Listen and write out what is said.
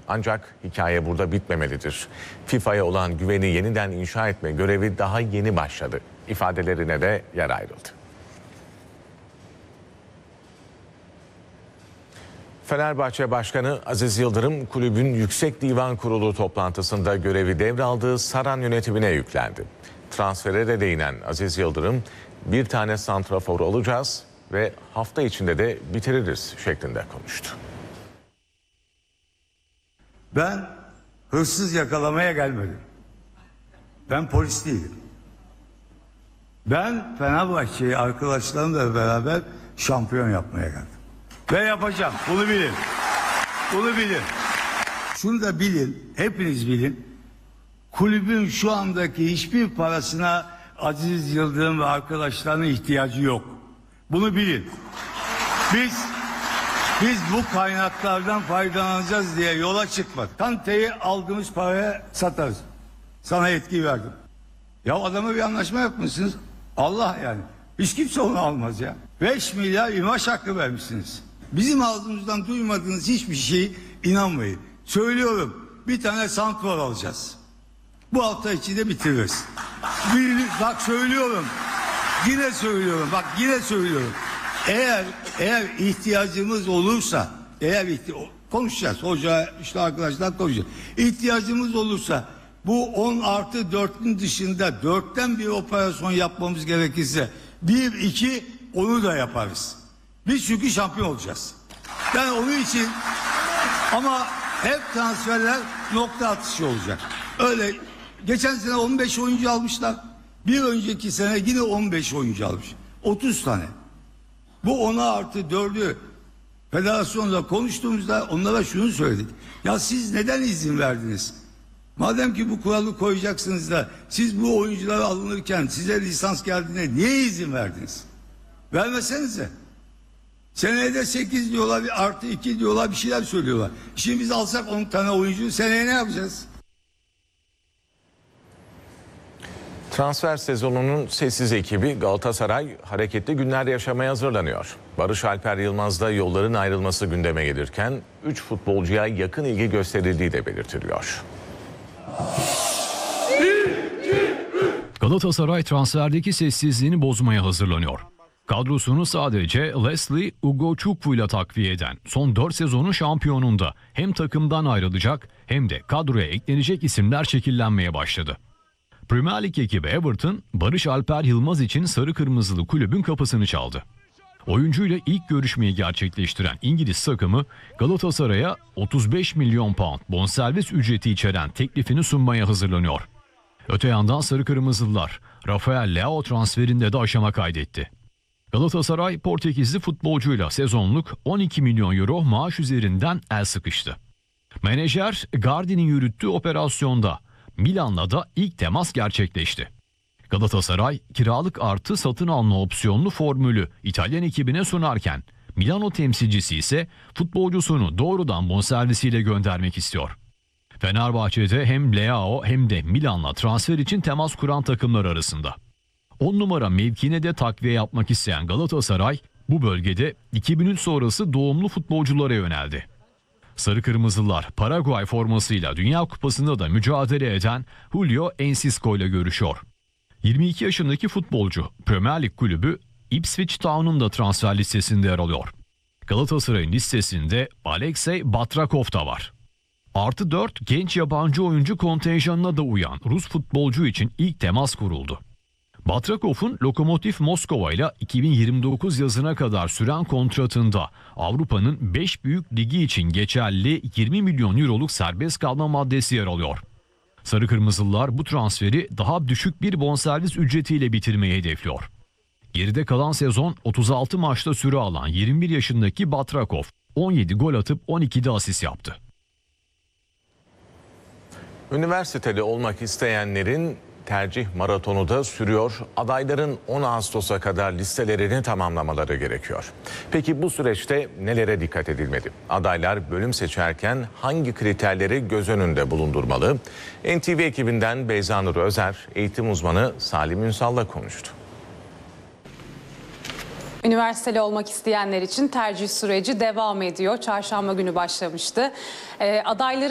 Ancak hikaye burada bitmemelidir. FIFA'ya olan güveni yeniden inşa etme görevi daha yeni başladı ifadelerine de yer ayrıldı. Fenerbahçe Başkanı Aziz Yıldırım, kulübün Yüksek Divan Kurulu toplantısında görevi devraldığı Saran yönetimine yüklendi. Transfere de değinen Aziz Yıldırım, bir tane santrafor alacağız ve hafta içinde de bitiririz şeklinde konuştu. Ben hırsız yakalamaya gelmedim. Ben polis değilim. Ben Fenerbahçe'yi arkadaşlarımla beraber şampiyon yapmaya geldim. Ve yapacağım. Bunu bilin. Bunu bilin. Şunu da bilin. Hepiniz bilin. Kulübün şu andaki hiçbir parasına Aziz Yıldırım ve arkadaşlarının ihtiyacı yok. Bunu bilin. Biz bu kaynaklardan faydalanacağız diye yola çıkmadık. Kante'yi aldığımız paraya satarız. Sana yetki verdim. Ya adama bir anlaşma yapmışsınız. Allah yani. Hiç kimse onu almaz ya. 5 milyar imaj hakkı vermişsiniz. Bizim ağzımızdan duymadığınız hiçbir şeyi inanmayın. Söylüyorum, bir tane santrfor alacağız. Bu hafta içinde bitiririz. Bak söylüyorum. Yine söylüyorum. Bak yine söylüyorum. Eğer ihtiyacımız olursa, konuşacağız. Hoca işte arkadaşlar konuşacağız. İhtiyacımız olursa bu 10+4'ün dışında 4'ten bir operasyon yapmamız gerekirse 1-2 onu da yaparız. Biz çünkü şampiyon olacağız. Yani onun için ama hep transferler nokta atışı olacak. Öyle geçen sene 15 oyuncu almışlar. Bir önceki sene yine 15 oyuncu almış. 30 tane. Bu 10+4'ü federasyonla konuştuğumuzda onlara şunu söyledik. Ya siz neden izin verdiniz? Madem ki bu kuralı koyacaksınız da siz bu oyunculara alınırken size lisans geldiğine niye izin verdiniz? Vermesenize. Seneye de 8 diyorlar, +2 diyorlar, bir şeyler söylüyorlar. Şimdi biz alsak 10 tane oyuncu seneye ne yapacağız? Transfer sezonunun sessiz ekibi Galatasaray hareketli günler yaşamaya hazırlanıyor. Barış Alper Yılmaz'da yolların ayrılması gündeme gelirken 3 futbolcuya yakın ilgi gösterildiği de belirtiliyor. Galatasaray transferdeki sessizliğini bozmaya hazırlanıyor. Kadrosunu sadece Leslie Ugochukwu ile takviye eden son 4 sezonun şampiyonunda hem takımdan ayrılacak hem de kadroya eklenecek isimler şekillenmeye başladı. Premier Lig ekibi Everton, Barış Alper Yılmaz için sarı kırmızılı kulübün kapısını çaldı. Oyuncuyla ilk görüşmeyi gerçekleştiren İngiliz takımı Galatasaray'a 35 milyon pound bonservis ücreti içeren teklifini sunmaya hazırlanıyor. Öte yandan sarı kırmızılılar Rafael Leao transferinde de aşama kaydetti. Galatasaray Portekizli futbolcuyla sezonluk 12 milyon euro maaş üzerinden el sıkıştı. Menajer Gardi'nin yürüttüğü operasyonda Milan'la da ilk temas gerçekleşti. Galatasaray kiralık artı satın alma opsiyonlu formülü İtalyan ekibine sunarken Milano temsilcisi ise futbolcusunu doğrudan bonservisiyle göndermek istiyor. Fenerbahçe'de hem Leao hem de Milan'la transfer için temas kuran takımlar arasında. 10 numara mevkine de takviye yapmak isteyen Galatasaray bu bölgede 2003 sonrası doğumlu futbolculara yöneldi. Sarı Kırmızılar Paraguay formasıyla Dünya Kupası'nda da mücadele eden Julio Enciso ile görüşüyor. 22 yaşındaki futbolcu Premier Lig kulübü Ipswich Town'un da transfer listesinde yer alıyor. Galatasaray'ın listesinde Alexey Batrakov da var. +4 genç yabancı oyuncu kontenjanına da uyan Rus futbolcu için ilk temas kuruldu. Batrakov'un Lokomotiv Moskova ile 2029 yazına kadar süren kontratında Avrupa'nın 5 büyük ligi için geçerli 20 milyon euroluk serbest kalma maddesi yer alıyor. Sarı Kırmızılılar bu transferi daha düşük bir bonservis ücretiyle bitirmeyi hedefliyor. Geride kalan sezon 36 maçta süre alan 21 yaşındaki Batrakov 17 gol atıp 12 de asist yaptı. Üniversiteli olmak isteyenlerin tercih maratonu da sürüyor. Adayların 10 Ağustos'a kadar listelerini tamamlamaları gerekiyor. Peki bu süreçte nelere dikkat edilmeli? Adaylar bölüm seçerken hangi kriterleri göz önünde bulundurmalı? NTV ekibinden Beyza Nur Özer, eğitim uzmanı Salim Ünsal'la konuştu. Üniversiteli olmak isteyenler için tercih süreci devam ediyor. Çarşamba günü başlamıştı. Adayların